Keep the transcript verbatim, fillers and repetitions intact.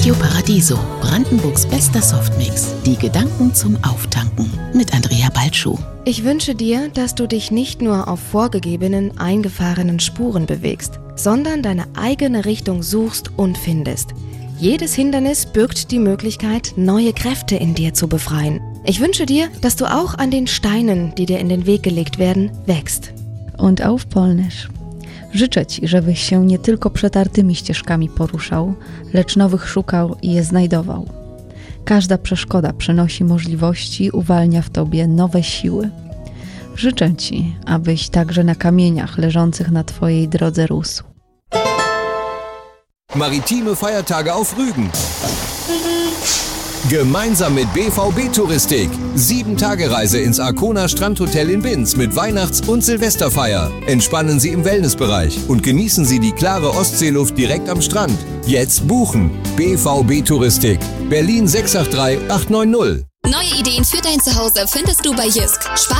Radio Paradiso, Brandenburgs bester Softmix. Die Gedanken zum Auftanken mit Andrea Balschuh. Ich wünsche dir, dass du dich nicht nur auf vorgegebenen, eingefahrenen Spuren bewegst, sondern deine eigene Richtung suchst und findest. Jedes Hindernis birgt die Möglichkeit, neue Kräfte in dir zu befreien. Ich wünsche dir, dass du auch an den Steinen, die dir in den Weg gelegt werden, wächst. Und auf Polnisch. Życzę Ci, żebyś się nie tylko przetartymi ścieżkami poruszał, lecz nowych szukał i je znajdował. Każda przeszkoda przynosi możliwości, uwalnia w Tobie nowe siły. Życzę Ci, abyś także na kamieniach leżących na Twojej drodze rósł. Maritime Feiertage auf Rügen. Gemeinsam mit B V B Touristik. Sieben-Tage-Reise ins Arkona Strandhotel in Binz mit Weihnachts- und Silvesterfeier. Entspannen Sie im Wellnessbereich und genießen Sie die klare Ostseeluft direkt am Strand. Jetzt buchen. B V B Touristik. Berlin sechs acht drei acht neun null. Neue Ideen für dein Zuhause findest du bei Jysk.